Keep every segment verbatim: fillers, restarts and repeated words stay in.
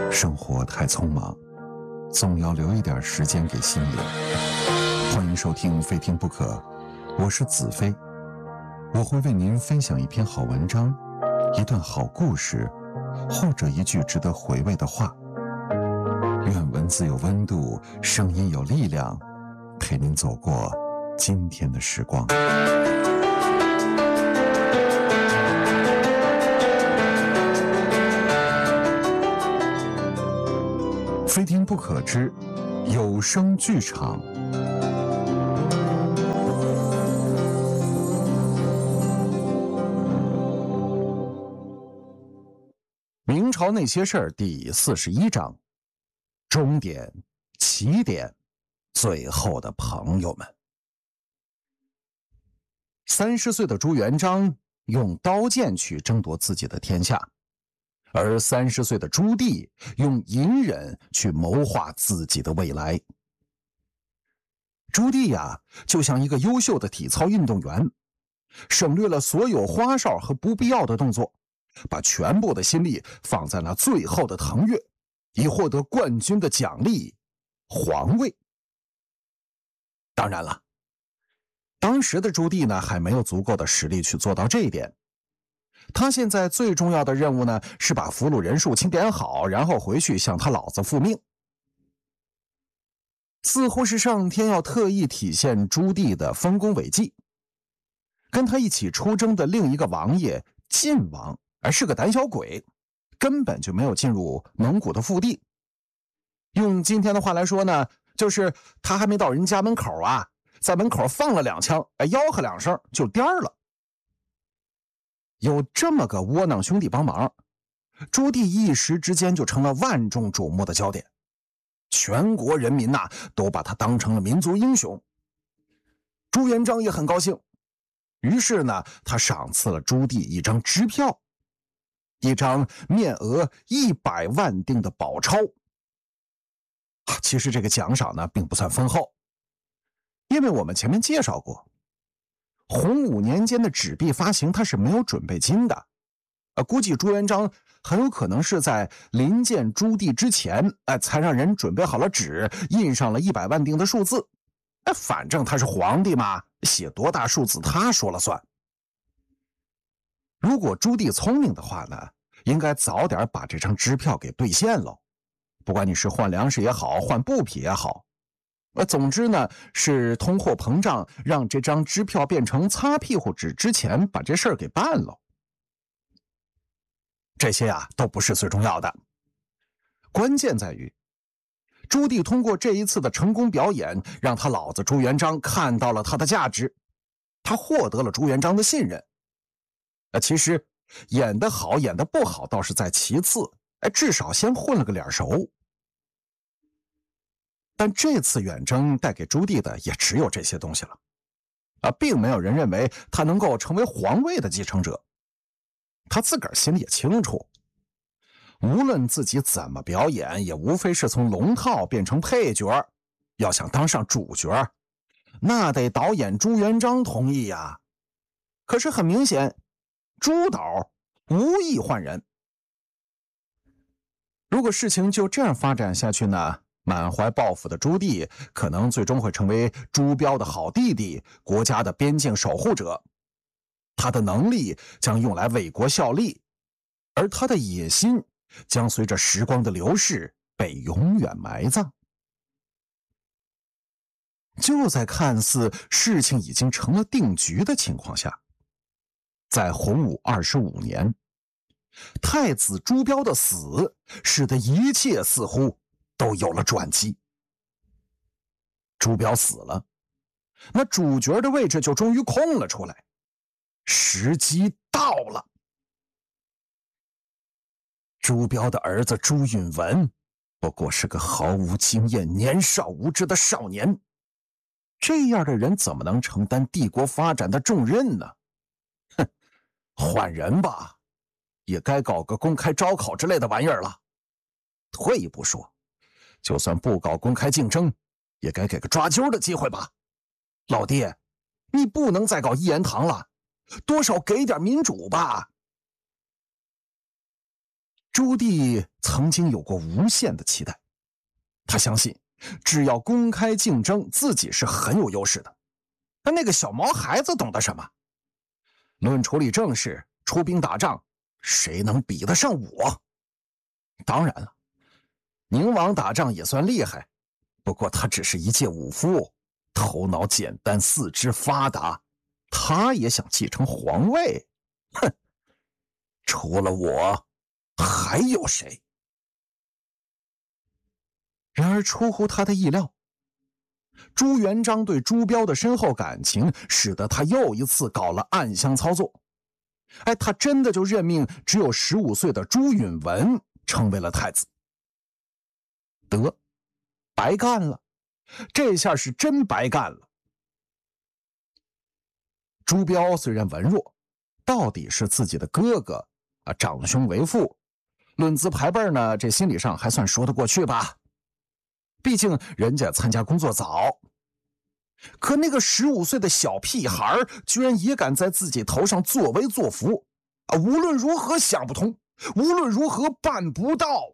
生活太匆忙，总要留一点时间给心灵。欢迎收听非听不可，我是子飞，我会为您分享一篇好文章，一段好故事，或者一句值得回味的话。愿文字有温度，声音有力量，陪您走过今天的时光。非听不可之有声剧场。明朝那些事儿第四十一章，终点、起点，最后的朋友们。三十岁的朱元璋用刀剑去争夺自己的天下，而三十岁的朱棣用隐忍去谋划自己的未来。朱棣呀，就像一个优秀的体操运动员，省略了所有花哨和不必要的动作，把全部的心力放在了最后的腾跃，以获得冠军的奖励——皇位。当然了，当时的朱棣呢，还没有足够的实力去做到这一点。他现在最重要的任务呢，是把俘虏人数清点好，然后回去向他老子复命。似乎是上天要特意体现朱棣的丰功伟绩。跟他一起出征的另一个王爷晋王，而是个胆小鬼，根本就没有进入蒙古的腹地。用今天的话来说呢，就是他还没到人家门口啊，在门口放了两枪，吆喝两声就颠儿了。有这么个窝囊兄弟帮忙，朱棣一时之间就成了万众瞩目的焦点，全国人民呐、啊、都把他当成了民族英雄。朱元璋也很高兴，于是呢，他赏赐了朱棣一张支票，一张面额一百万锭的宝钞。其实这个奖赏呢，并不算丰厚，因为我们前面介绍过，洪武年间的纸币发行它是没有准备金的，呃，估计朱元璋很有可能是在临见朱棣之前，呃，才让人准备好了纸，印上了一百万锭的数字。哎，反正他是皇帝嘛，写多大数字他说了算。如果朱棣聪明的话呢，应该早点把这张支票给兑现了。不管你是换粮食也好，换布匹也好，呃，总之呢，是通货膨胀让这张支票变成擦屁股纸之前，把这事儿给办了。这些啊，都不是最重要的，关键在于，朱棣通过这一次的成功表演，让他老子朱元璋看到了他的价值，他获得了朱元璋的信任。呃，其实演得好，演得不好倒是在其次，哎，至少先混了个脸熟。但这次远征带给朱棣的也只有这些东西了，啊，并没有人认为他能够成为皇位的继承者。他自个儿心里也清楚，无论自己怎么表演，也无非是从龙套变成配角，要想当上主角，那得导演朱元璋同意呀。可是很明显，朱导无意换人。如果事情就这样发展下去呢，满怀抱负的朱棣可能最终会成为朱标的好弟弟，国家的边境守护者。他的能力将用来为国效力，而他的野心将随着时光的流逝被永远埋葬。就在看似事情已经成了定局的情况下，在洪武二十五年，太子朱标的死使得一切似乎都有了转机。朱标死了，那主角的位置就终于空了出来，时机到了。朱标的儿子朱允文不过是个毫无经验、年少无知的少年，这样的人怎么能承担帝国发展的重任呢？哼，换人吧，也该搞个公开招考之类的玩意儿了。退一步说，就算不搞公开竞争，也该给个抓阄的机会吧。老弟，你不能再搞一言堂了，多少给点民主吧。 朱棣曾经有过无限的期待，他相信只要公开竞争，自己是很有优势的。但那个小毛孩子懂得什么？论处理政事、出兵打仗，谁能比得上我？当然了，宁王打仗也算厉害，不过他只是一介武夫，头脑简单，四肢发达，他也想继承皇位？哼，除了我，还有谁？然而出乎他的意料，朱元璋对朱标的深厚感情，使得他又一次搞了暗箱操作。哎，他真的就任命只有十五岁的朱允文成为了太子。得，白干了，这下是真白干了。朱标虽然文弱，到底是自己的哥哥啊，长兄为父，论资排辈呢，这心理上还算说得过去吧。毕竟人家参加工作早，可那个十五岁的小屁孩居然也敢在自己头上作威作福啊！无论如何想不通，无论如何办不到。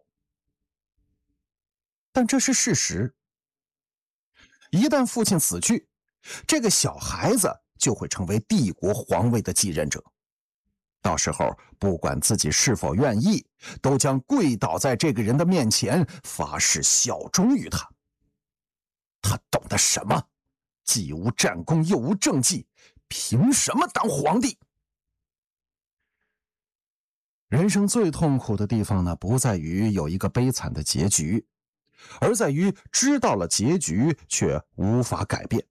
但这是事实，一旦父亲死去，这个小孩子就会成为帝国皇位的继任者。到时候不管自己是否愿意，都将跪倒在这个人的面前，发誓效忠于他。他懂得什么？既无战功又无政绩，凭什么当皇帝？人生最痛苦的地方呢，不在于有一个悲惨的结局，而在于知道了结局却无法改变。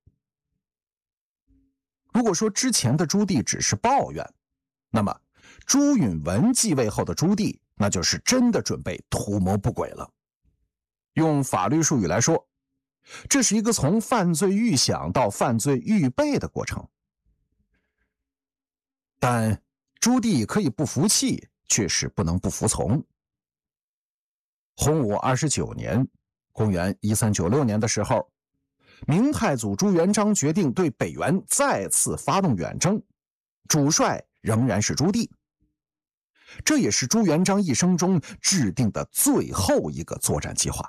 如果说之前的朱棣只是抱怨，那么朱允文继位后的朱棣，那就是真的准备图谋不轨了。用法律术语来说，这是一个从犯罪预想到犯罪预备的过程。但朱棣可以不服气，却是不能不服从。洪武二十九年，公元一三九六年的时候，明太祖朱元璋决定对北元再次发动远征，主帅仍然是朱棣。这也是朱元璋一生中制定的最后一个作战计划。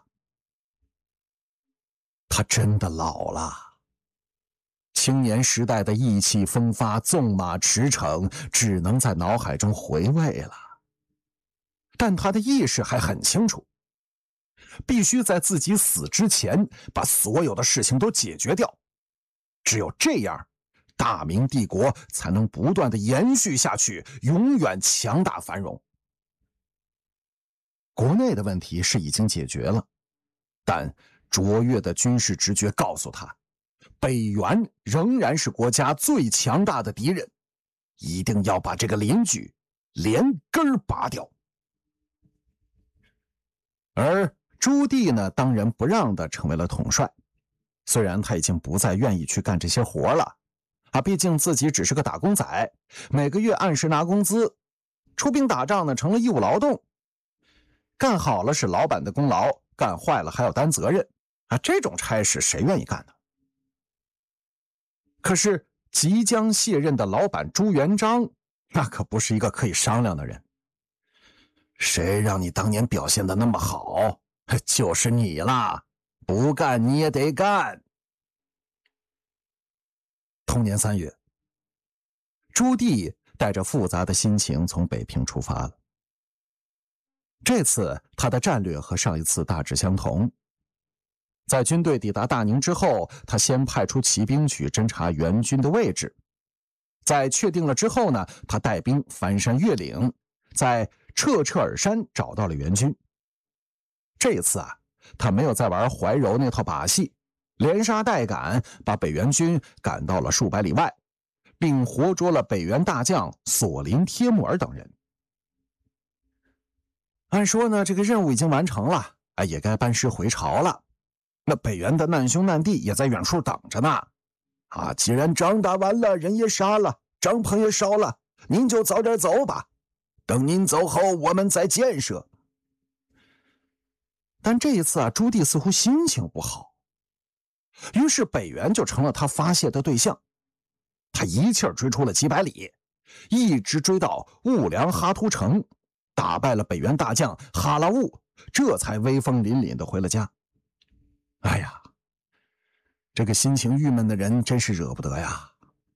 他真的老了，青年时代的意气风发、纵马驰骋，只能在脑海中回味了。但他的意识还很清楚，必须在自己死之前把所有的事情都解决掉。只有这样，大明帝国才能不断的延续下去，永远强大繁荣。国内的问题是已经解决了，但卓越的军事直觉告诉他，北元仍然是国家最强大的敌人，一定要把这个邻居连根拔掉。而朱棣呢，当仁不让的成为了统帅。虽然他已经不再愿意去干这些活了啊，毕竟自己只是个打工仔，每个月按时拿工资，出兵打仗呢成了义务劳动，干好了是老板的功劳，干坏了还要担责任啊，这种差事谁愿意干呢？可是即将卸任的老板朱元璋，那可不是一个可以商量的人。谁让你当年表现得那么好，就是你啦，不干你也得干。同年三月，朱棣带着复杂的心情从北平出发了。这次他的战略和上一次大致相同。在军队抵达大宁之后，他先派出骑兵去侦察援军的位置。在确定了之后呢，他带兵翻山越岭，在彻彻尔山找到了援军。这一次啊，他没有再玩怀柔那套把戏，连杀带赶，把北元军赶到了数百里外，并活捉了北元大将索林帖木儿等人。按说呢，这个任务已经完成了，哎，也该班师回朝了。那北元的难兄难弟也在远处等着呢。啊，既然仗打完了，人也杀了，帐篷也烧了，您就早点走吧。等您走后，我们再建设。但这一次啊，朱棣似乎心情不好，于是北元就成了他发泄的对象。他一气儿追出了几百里，一直追到兀良哈图城， 打败了北元大将哈拉兀，这才威风凛凛地回了家。哎呀，这个心情郁闷的人真是惹不得呀。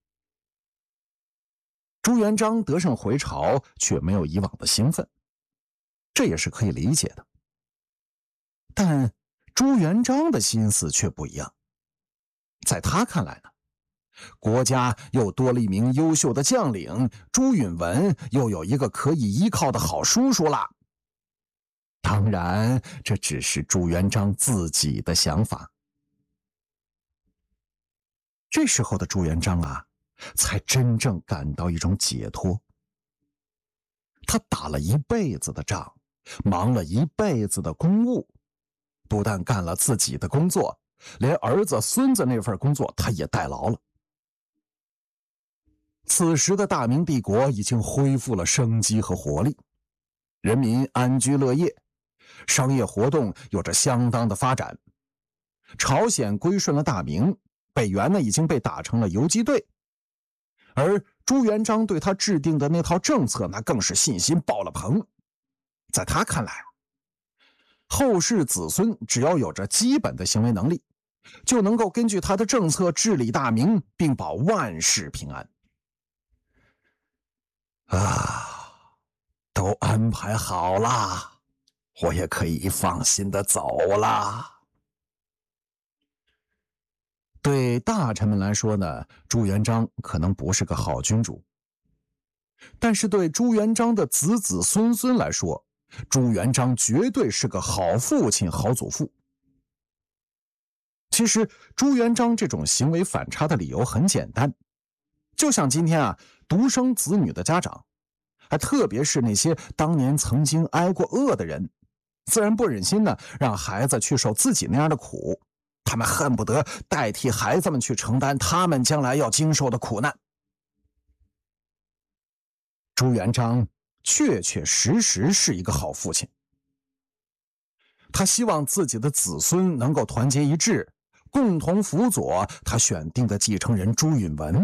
朱元璋得胜回朝，却没有以往的兴奋，这也是可以理解的。但朱元璋的心思却不一样，在他看来呢，国家又多了一名优秀的将领，朱允文又有一个可以依靠的好叔叔啦。当然，这只是朱元璋自己的想法。这时候的朱元璋啊，才真正感到一种解脱。他打了一辈子的仗，忙了一辈子的公务，不但干了自己的工作，连儿子孙子那份工作他也代劳了。此时的大明帝国已经恢复了生机和活力，人民安居乐业，商业活动有着相当的发展。朝鲜归顺了大明，北元呢已经被打成了游击队，而朱元璋对他制定的那套政策，那更是信心爆了棚。在他看来，后世子孙只要有着基本的行为能力，就能够根据他的政策治理大明，并保万世平安。啊，都安排好了，我也可以放心的走了。对大臣们来说呢，朱元璋可能不是个好君主，但是对朱元璋的子子孙孙来说，朱元璋绝对是个好父亲、好祖父。其实朱元璋这种行为反差的理由很简单，就像今天啊，独生子女的家长，还特别是那些当年曾经挨过饿的人，自然不忍心呢让孩子去受自己那样的苦，他们恨不得代替孩子们去承担他们将来要经受的苦难。朱元璋确确实实是一个好父亲，他希望自己的子孙能够团结一致，共同辅佐他选定的继承人朱允文。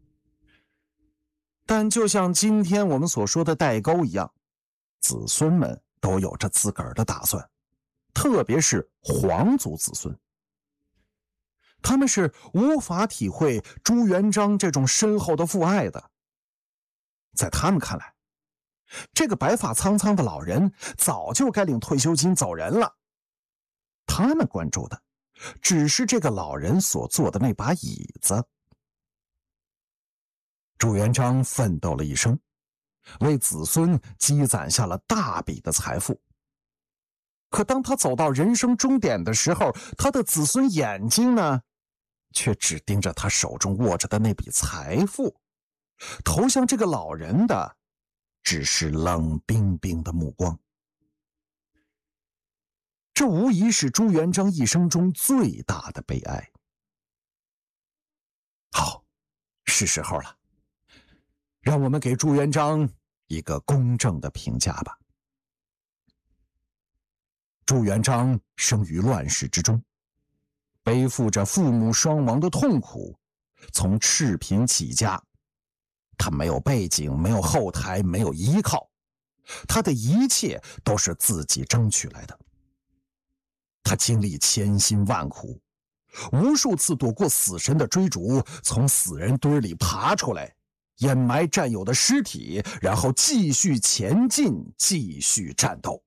但就像今天我们所说的代沟一样，子孙们都有着自个儿的打算，特别是皇族子孙，他们是无法体会朱元璋这种深厚的父爱的。在他们看来，这个白发苍苍的老人早就该领退休金走人了，他们关注的只是这个老人所坐的那把椅子。朱元璋奋斗了一生，为子孙积攒下了大笔的财富。可当他走到人生终点的时候，他的子孙眼睛呢，却只盯着他手中握着的那笔财富，投向这个老人的只是冷冰冰的目光。这无疑是朱元璋一生中最大的悲哀。好，是时候了，让我们给朱元璋一个公正的评价吧。朱元璋生于乱世之中，背负着父母双亡的痛苦，从赤贫起家。他没有背景，没有后台，没有依靠，他的一切都是自己争取来的。他经历千辛万苦，无数次躲过死神的追逐，从死人堆里爬出来，掩埋战友的尸体，然后继续前进，继续战斗。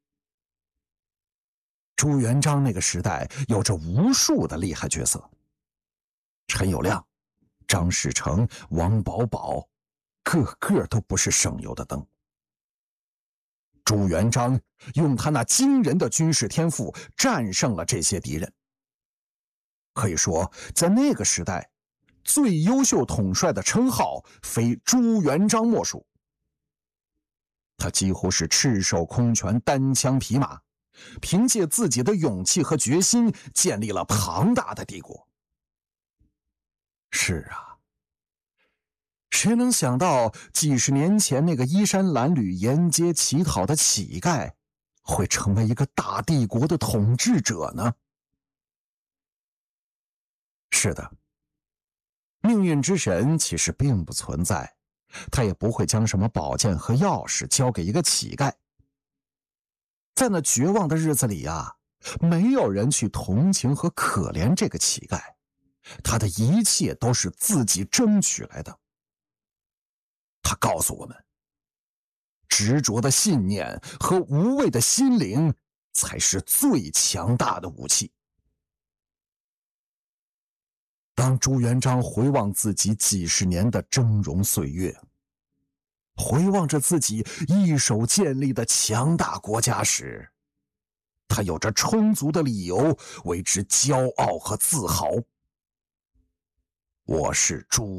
朱元璋那个时代有着无数的厉害角色，陈友谅、张士诚、王保保，个个都不是省油的灯。朱元璋用他那惊人的军事天赋战胜了这些敌人。可以说，在那个时代，最优秀统帅的称号非朱元璋莫属。他几乎是赤手空拳，单枪匹马，凭借自己的勇气和决心，建立了庞大的帝国。是啊，谁能想到几十年前那个衣衫褴褛、沿街乞讨的乞丐，会成为一个大帝国的统治者呢？是的，命运之神其实并不存在， 他也不会将什么宝剑和钥匙交给一个乞丐。在那绝望的日子里啊，没有人去同情和可怜这个乞丐，他的一切都是自己争取来的。他告诉我们，执着的信念和无畏的心灵才是最强大的武器。当朱元璋回望自己几十年的峥嵘岁月，回望着自己一手建立的强大国家时，他有着充足的理由为之骄傲和自豪。我是朱